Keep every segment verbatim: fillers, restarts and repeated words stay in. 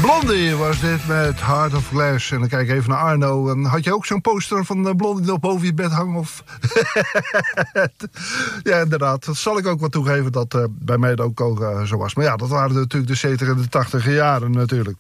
Blondie was dit met Heart of Glass. En dan kijk ik even naar Arno. En had je ook zo'n poster van Blondie nog boven je bed hangen? Of? Ja, inderdaad. Dat zal ik ook wel toegeven dat uh, bij mij dat ook al uh, zo was. Maar ja, dat waren natuurlijk de zeventig en de tachtig jaren natuurlijk.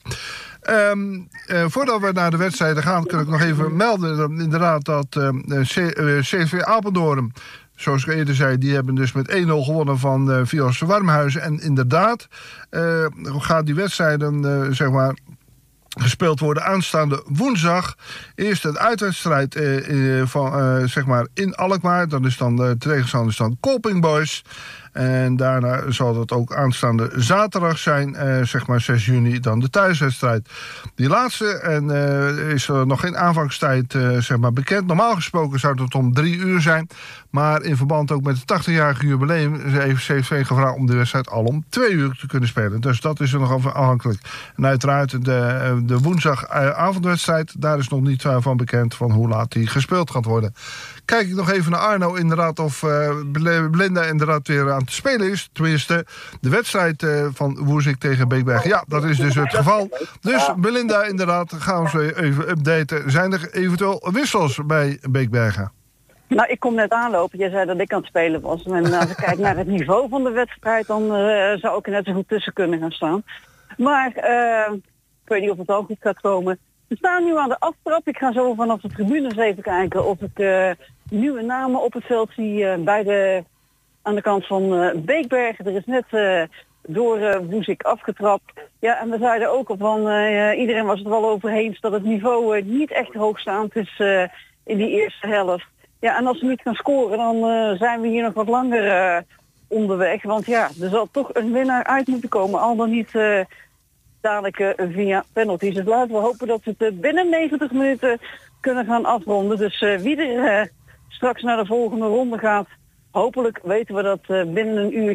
Um, uh, voordat we naar de wedstrijden gaan, kan ik nog even melden inderdaad dat uh, C- uh, C V Apeldoorn, zoals ik eerder zei, die hebben dus met één nul gewonnen van uh, V S Warmhuizen. En inderdaad uh, gaan die wedstrijden uh, zeg maar gespeeld worden aanstaande woensdag. Eerst een uitwedstrijd uh, uh, van, uh, zeg maar in Alkmaar. Dat is dan de tegenstander is dan Kolping Boys. En daarna zal dat ook aanstaande zaterdag zijn, uh, zeg maar zes juni, dan de thuiswedstrijd. Die laatste, en uh, is er nog geen aanvangstijd uh, zeg maar bekend. Normaal gesproken zou het om drie uur zijn. Maar in verband ook met het tachtigjarige jubileum heeft C V gevraagd om de wedstrijd al om twee uur te kunnen spelen. Dus dat is er nog afhankelijk. En uiteraard de, de woensdagavondwedstrijd, daar is nog niet van bekend van hoe laat die gespeeld gaat worden. Kijk ik nog even naar Arno, inderdaad, of uh, Belinda inderdaad weer aan het spelen is. Tenminste, de wedstrijd uh, van Woezik tegen Beekbergen. Ja, dat is dus het geval. Dus Belinda, inderdaad, gaan we ze even updaten. Zijn er eventueel wissels bij Beekbergen? Nou, ik kom net aanlopen. Jij zei dat ik aan het spelen was. En als ik kijk naar het niveau van de wedstrijd, dan uh, zou ik er net zo goed tussen kunnen gaan staan. Maar uh, ik weet niet of het ook goed gaat komen. We staan nu aan de aftrap. Ik ga zo vanaf de tribunes even kijken of ik uh, nieuwe namen op het veld zie uh, bij de, aan de kant van uh, Beekbergen. Er is net uh, door uh, Woezik afgetrapt. Ja, en we zeiden ook al van, uh, iedereen was het er wel over eens dat het niveau uh, niet echt hoogstaand is uh, in die eerste helft. Ja, en als we niet gaan scoren, dan uh, zijn we hier nog wat langer uh, onderweg. Want ja, er zal toch een winnaar uit moeten komen, al dan niet uh, dadelijk uh, via penalties. Dus laten we hopen dat we het uh, binnen negentig minuten kunnen gaan afronden. Dus uh, wie er uh, straks naar de volgende ronde gaat, hopelijk weten we dat uh, binnen een uur